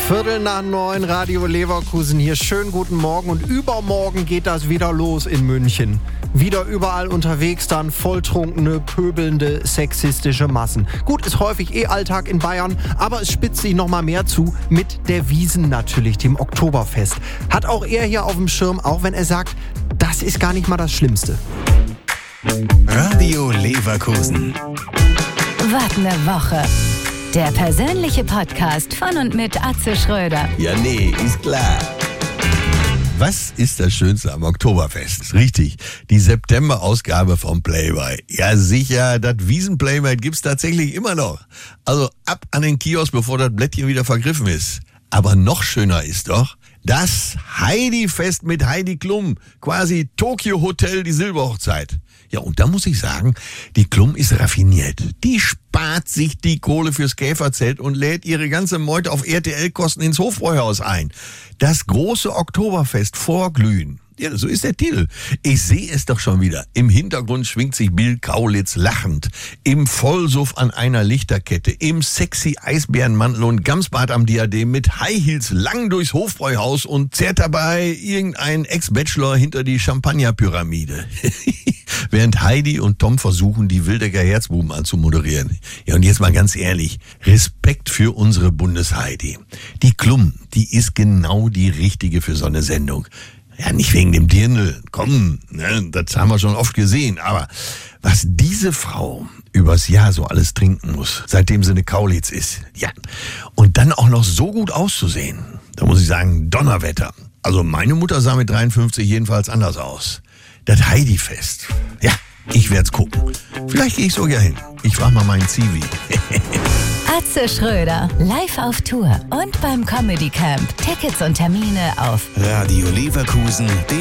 8:15 Radio Leverkusen hier. Schönen guten Morgen und übermorgen geht das wieder los in München. Wieder überall unterwegs dann volltrunkene, pöbelnde, sexistische Massen. Gut, ist häufig Alltag in Bayern, aber es spitzt sich noch mal mehr zu mit der Wiesn natürlich, dem Oktoberfest. Hat auch er hier auf dem Schirm, auch wenn er sagt, das ist gar nicht mal das Schlimmste. Radio Leverkusen. Was ne Woche. Der persönliche Podcast von und mit Atze Schröder. Ja, nee, ist klar. Was ist das Schönste am Oktoberfest? Richtig, die September-Ausgabe vom Playboy. Ja sicher, das Wiesn-Playboy gibt's tatsächlich immer noch. Also ab an den Kiosk, bevor das Blättchen wieder vergriffen ist. Aber noch schöner ist doch das Heidi-Fest mit Heidi Klum. Quasi Tokyo Hotel, die Silberhochzeit. Ja, und da muss ich sagen, die Klum ist raffiniert. Die spart sich die Kohle fürs Käferzelt und lädt ihre ganze Meute auf RTL-Kosten ins Hofbräuhaus ein. Das große Oktoberfest vorglühen. Ja, so ist der Titel. Ich sehe es doch schon wieder. Im Hintergrund schwingt sich Bill Kaulitz lachend. Im Vollsuff an einer Lichterkette. Im sexy Eisbärenmantel und Gamsbart am Diadem mit High Heels lang durchs Hofbräuhaus und zerrt dabei irgendein Ex-Bachelor hinter die Champagnerpyramide. Während Heidi und Tom versuchen, die Wildecker Herzbuben anzumoderieren. Ja, und jetzt mal ganz ehrlich, Respekt für unsere Bundesheidi. Die Klum, die ist genau die Richtige für so eine Sendung. Ja, nicht wegen dem Dirndl, komm, ne, das haben wir schon oft gesehen, aber was diese Frau übers Jahr so alles trinken muss, seitdem sie eine Kaulitz ist, ja, und dann auch noch so gut auszusehen, da muss ich sagen, Donnerwetter. Also meine Mutter sah mit 53 jedenfalls anders aus. Das Heidi-Fest, ja, ich werd's gucken. Vielleicht gehe ich sogar hin. Ich frage mal meinen Zivi. Atze Schröder, live auf Tour und beim Comedy Camp. Tickets und Termine auf Radio Leverkusen.